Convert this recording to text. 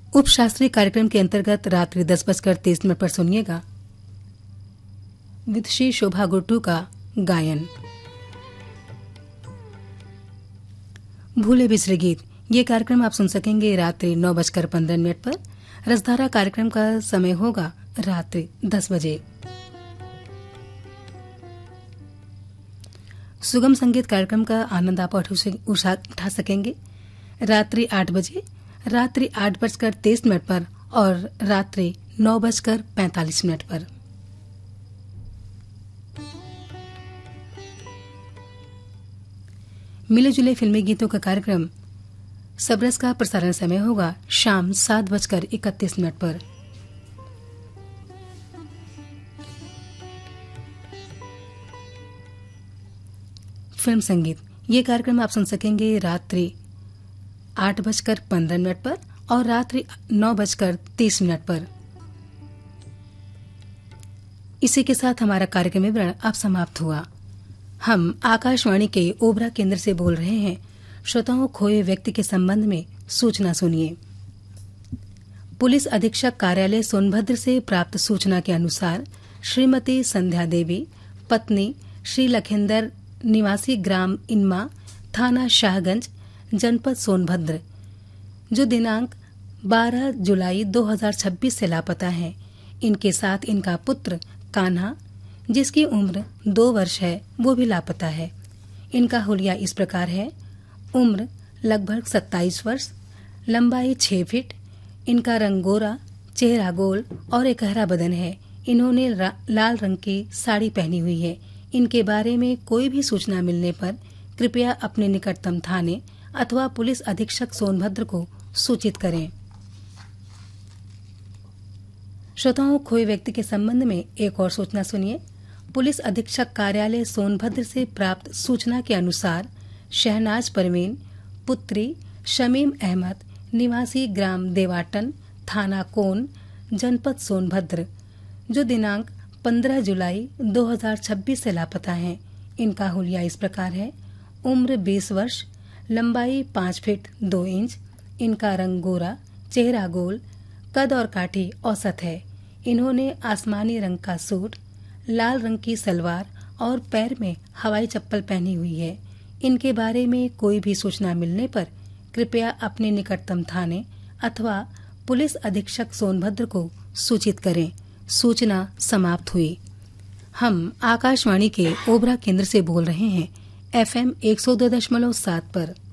उपशास्त्रीय कार्यक्रम के अंतर्गत रात्रि 10:23 पर सुनिएगा विदुषी शोभा गुट्टू का गायन। भूले बिसरे गीत ये कार्यक्रम आप सुन सकेंगे रात्रि 9:15 पर। रसधारा कार्यक्रम का समय होगा रात्रि 10 बजे। सुगम संगीत कार्यक्रम का आनंद आप उठा सकेंगे रात्रि 8 बजे, रात्रि 8:23 पर और रात्रि 9:45 पर। मिले जुले फिल्मी गीतों का कार्यक्रम सबरस का प्रसारण समय होगा शाम 7:31 पर। फिल्म संगीत ये कार्यक्रम आप सुन सकेंगे रात्रि 8:15 पर और रात्रि 9:30 पर। इसी के साथ हमारा कार्यक्रम विवरण अब समाप्त हुआ। हम आकाशवाणी के ओबरा केंद्र से बोल रहे हैं। श्रोताओं, खोए व्यक्ति के संबंध में सूचना सुनिए। पुलिस अधीक्षक कार्यालय सोनभद्र से प्राप्त सूचना के अनुसार श्रीमती संध्या देवी, पत्नी श्री लखेंदर, निवासी ग्राम इनमा, थाना शाहगंज, जनपद सोनभद्र, जो दिनांक 12 जुलाई 2026 से लापता हैं। इनके साथ इनका पुत्र कान्हा, जिसकी उम्र 2 वर्ष है, वो भी लापता है। इनका हुलिया इस प्रकार है: उम्र लगभग 27 वर्ष, लंबाई 6 फीट, इनका रंग गोरा, चेहरा गोल और एकहरा बदन है। इन्होंने लाल रंग की साड़ी पहनी हुई है। इनके बारे में कोई भी सूचना मिलने पर कृपया अपने निकटतम थाने अथवा पुलिस अधीक्षक सोनभद्र को सूचित करें। श्रोताओं, खोए व्यक्ति के संबंध में एक और सूचना सुनिए। पुलिस अधीक्षक कार्यालय सोनभद्र से प्राप्त सूचना के अनुसार शहनाज परवीन, पुत्री शमीम अहमद, निवासी ग्राम देवाटन, थाना कोन, जनपद सोनभद्र, जो दिनांक 15 जुलाई 2026 से लापता हैं। इनका हुलिया इस प्रकार है: उम्र 20 वर्ष, लंबाई 5 फीट 2 इंच, इनका रंग गोरा, चेहरा गोल, कद और काठी औसत है। इन्होंने आसमानी रंग का सूट, लाल रंग की सलवार और पैर में हवाई चप्पल पहनी हुई है। इनके बारे में कोई भी सूचना मिलने पर कृपया अपने निकटतम थाने अथवा पुलिस अधीक्षक सोनभद्र को सूचित करें। सूचना समाप्त हुई। हम आकाशवाणी के ओबरा केंद्र से बोल रहे हैं FM 102.7 पर।